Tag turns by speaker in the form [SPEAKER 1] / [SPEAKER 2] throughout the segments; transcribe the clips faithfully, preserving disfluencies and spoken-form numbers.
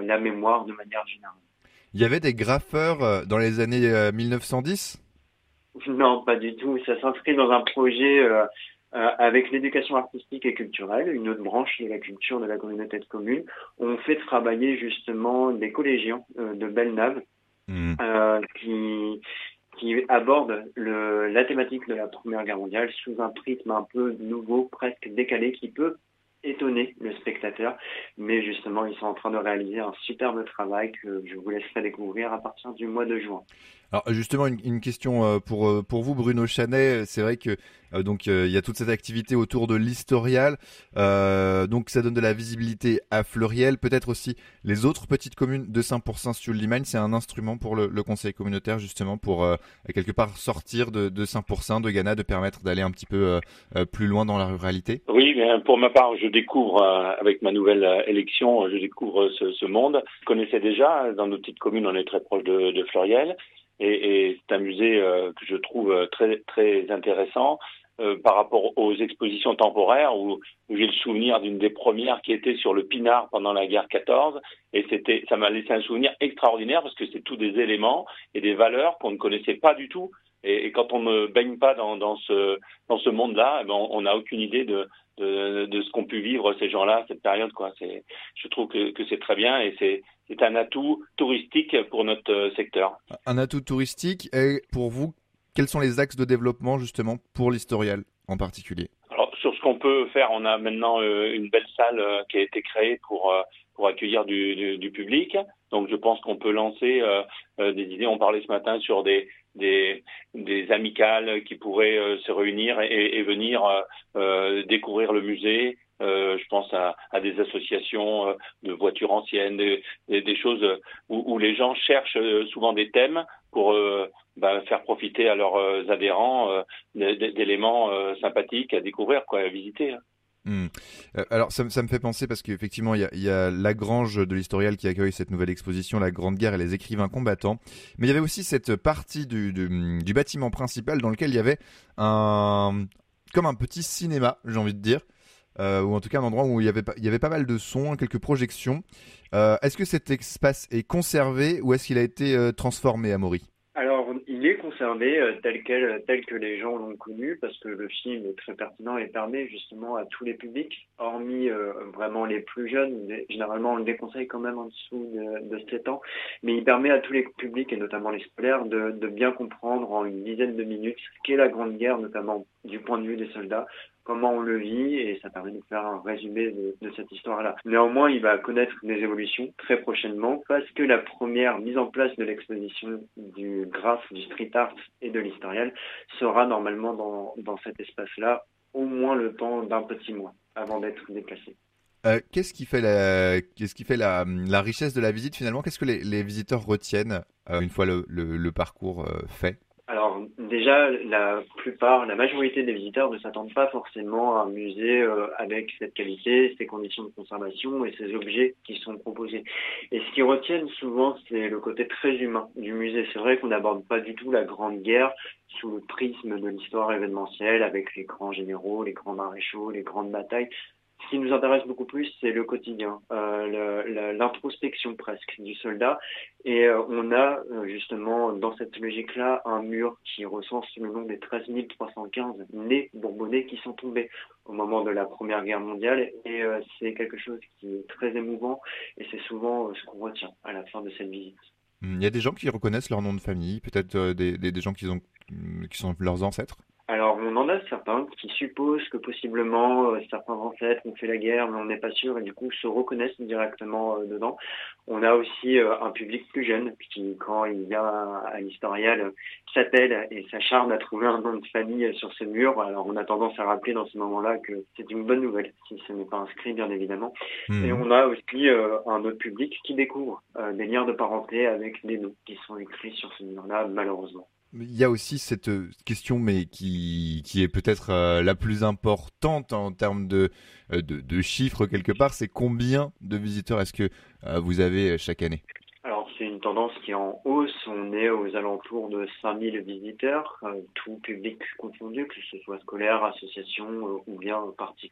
[SPEAKER 1] la mémoire de manière générale.
[SPEAKER 2] Il y avait des graffeurs euh, dans les années euh, mille neuf cent dix?
[SPEAKER 1] Non, pas du tout. Ça s'inscrit dans un projet euh, euh, avec l'éducation artistique et culturelle, une autre branche de la culture de la communauté de communes. On fait travailler justement des collégiens euh, de Belle-Nave
[SPEAKER 2] Hmm.
[SPEAKER 1] euh, qui qui abordent le, la thématique de la Première Guerre mondiale sous un prisme un peu nouveau, presque décalé, qui peut étonner le spectateur. Mais justement, ils sont en train de réaliser un superbe travail que je vous laisserai découvrir à partir du mois de juin.
[SPEAKER 2] Alors justement une, une question euh, pour euh, pour vous Bruno Chanet, c'est vrai que euh, donc euh, il y a toute cette activité autour de l'Historial, euh, donc ça donne de la visibilité à Fleuriel, peut-être aussi les autres petites communes de Saint-Pourçain-sur-Limagne, c'est un instrument pour le, le conseil communautaire justement pour euh, quelque part sortir de, de Saint-Pourçain, de Gannat, de permettre d'aller un petit peu euh, euh, plus loin dans la ruralité.
[SPEAKER 3] Oui, bien, pour ma part, je découvre, euh, avec ma nouvelle euh, élection, je découvre ce, ce monde. Je connaissais déjà, dans nos petites communes, on est très proche de, de Fleuriel. Et, et c'est un musée euh, que je trouve très, très intéressant euh, par rapport aux expositions temporaires où, où j'ai le souvenir d'une des premières qui était sur le Pinard pendant la guerre quatorze. Et c'était, ça m'a laissé un souvenir extraordinaire parce que c'est tous des éléments et des valeurs qu'on ne connaissait pas du tout. Et, et quand on ne baigne pas dans, dans ce, dans ce monde-là, eh ben on n'a aucune idée de, de, de ce qu'ont pu vivre ces gens-là, cette période, quoi. C'est, je trouve que, que c'est très bien et c'est, c'est un atout touristique pour notre secteur.
[SPEAKER 2] Un atout touristique et pour vous, quels sont les axes de développement justement pour l'Historial en particulier?
[SPEAKER 3] Alors, sur ce qu'on peut faire, on a maintenant euh, une belle salle euh, qui a été créée pour euh, pour accueillir du, du, du public. Donc, je pense qu'on peut lancer euh, euh, des idées. On parlait ce matin sur des des, des amicales qui pourraient euh, se réunir et, et venir euh, euh, découvrir le musée. Euh, je pense à, à des associations euh, de voitures anciennes, des, des, des choses où, où les gens cherchent euh, souvent des thèmes pour euh, bah, faire profiter à leurs euh, adhérents euh, d'éléments euh, sympathiques à découvrir, quoi, à visiter.
[SPEAKER 2] Hmm. Euh, alors ça, me- ça me fait penser parce qu'effectivement il y a, il y a la grange de l'Historial qui accueille cette nouvelle exposition, la Grande Guerre et les écrivains combattants. Mais il y avait aussi cette partie du, du, du bâtiment principal dans lequel il y avait un comme un petit cinéma, j'ai envie de dire, euh, ou en tout cas un endroit où il y avait pas, il y avait pas mal de sons, quelques projections. Euh, est-ce que cet espace est conservé ou est-ce qu'il a été euh, transformé, Amaury?
[SPEAKER 1] Alors, il est conservé euh, tel quel, tel que les gens l'ont connu, parce que le film est très pertinent et permet justement à tous les publics, hormis euh, vraiment les plus jeunes. Mais généralement, on le déconseille quand même en dessous de, de sept ans, mais il permet à tous les publics, et notamment les scolaires, de, de bien comprendre en une dizaine de minutes ce qu'est la Grande Guerre, notamment du point de vue des soldats, comment on le vit, et ça permet de faire un résumé de, de cette histoire-là. Néanmoins, il va connaître des évolutions très prochainement parce que la première mise en place de l'exposition du graphe, du street art et de l'historial sera normalement dans, dans cet espace-là au moins le temps d'un petit mois avant d'être déplacé.
[SPEAKER 2] Euh, qu'est-ce qui fait la, qu'est-ce qui fait la, la richesse de la visite finalement? Qu'est-ce que les, les visiteurs retiennent euh, une fois le, le, le parcours euh, fait?
[SPEAKER 1] Alors déjà, la plupart, la majorité des visiteurs ne s'attendent pas forcément à un musée euh, avec cette qualité, ces conditions de conservation et ces objets qui sont proposés. Et ce qu'ils retiennent souvent, c'est le côté très humain du musée. C'est vrai qu'on n'aborde pas du tout la Grande Guerre sous le prisme de l'histoire événementielle avec les grands généraux, les grands maréchaux, les grandes batailles. Ce qui nous intéresse beaucoup plus, c'est le quotidien, euh, le- le- l'introspection presque du soldat. Et euh, on a euh, justement dans cette logique-là un mur qui recense le nom des treize mille trois cent quinze nés bourbonnais qui sont tombés au moment de la Première Guerre mondiale. Et euh, c'est quelque chose qui est très émouvant et c'est souvent euh, ce qu'on retient à la fin de cette visite.
[SPEAKER 2] Hmm, il y a des gens qui reconnaissent leur nom de famille, peut-être euh, des, des, des gens qui, ont, qui sont leurs ancêtres.
[SPEAKER 1] Alors, on en a certains qui supposent que possiblement euh, certains ancêtres ont fait la guerre, mais on n'est pas sûr et du coup se reconnaissent directement euh, dedans. On a aussi euh, un public plus jeune qui, quand il vient à, à l'historial, euh, s'attelle et s'acharne à trouver un nom de famille euh, sur ce mur. Alors, on a tendance à rappeler dans ce moment-là que c'est une bonne nouvelle, si ce n'est pas inscrit, bien évidemment. Et
[SPEAKER 2] Hmm.
[SPEAKER 1] on a aussi euh, un autre public qui découvre euh, des liens de parenté avec des noms qui sont écrits sur ce mur-là, malheureusement.
[SPEAKER 2] Il y a aussi cette euh, question, mais qui, qui est peut-être euh, la plus importante en termes de, euh, de, de chiffres quelque part, c'est combien de visiteurs est-ce que euh, vous avez euh, chaque année?
[SPEAKER 1] Alors, c'est une tendance qui est en hausse. On est aux alentours de cinq mille visiteurs, euh, tout public confondu, que ce soit scolaire, association euh, ou bien particulier.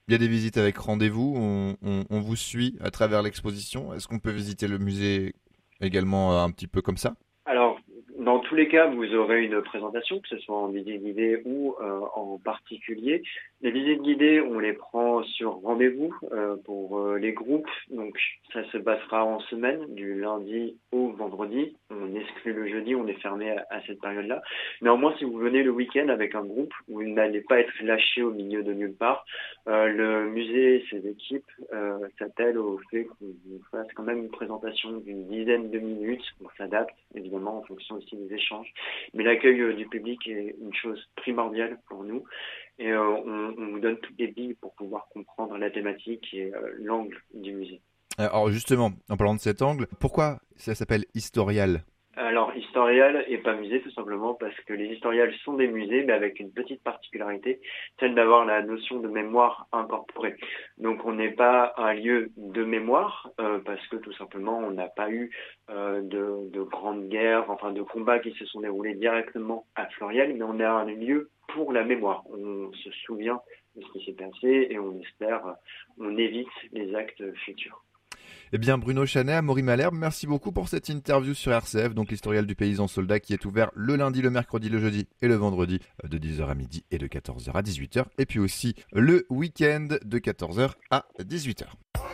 [SPEAKER 2] Il y a des visites avec rendez-vous, on, on, on vous suit à travers l'exposition. Est-ce qu'on peut visiter le musée également euh, un petit peu comme ça?
[SPEAKER 1] Alors, dans tous les cas, vous aurez une présentation, que ce soit en visite guidée ou euh, en particulier. Les visites guidées, on les prend sur rendez-vous euh, pour euh, les groupes. Donc, ça se passera en semaine, du lundi au vendredi. On exclut le jeudi, on est fermé à, à cette période-là. Néanmoins, si vous venez le week-end avec un groupe, vous n'allez pas être lâché au milieu de nulle part. Euh, le musée et ses équipes euh, s'attellent au fait qu'on vous fasse quand même une présentation d'une dizaine de minutes. On s'adapte, évidemment, en fonction aussi des échanges. Mais l'accueil euh, du public est une chose primordiale pour nous. Et euh, on, on vous donne toutes les billes pour pouvoir comprendre la thématique et euh, l'angle du musée.
[SPEAKER 2] Alors justement, en parlant de cet angle, pourquoi ça s'appelle Historial?
[SPEAKER 1] Alors, historial et pas musée, tout simplement parce que les historiales sont des musées, mais avec une petite particularité, celle d'avoir la notion de mémoire incorporée. Donc, on n'est pas un lieu de mémoire, euh, parce que tout simplement, on n'a pas eu euh, de, de grandes guerres, enfin de combats qui se sont déroulés directement à Floriel, mais on est un lieu pour la mémoire. On se souvient de ce qui s'est passé et on espère, on évite les actes futurs.
[SPEAKER 2] Eh bien, Bruno Chanet, Amaury Malherbe, merci beaucoup pour cette interview sur R C F, donc l'historial du paysan soldat qui est ouvert le lundi, le mercredi, le jeudi et le vendredi de dix heures à midi et de quatorze heures à dix-huit heures. Et puis aussi le week-end de quatorze heures à dix-huit heures.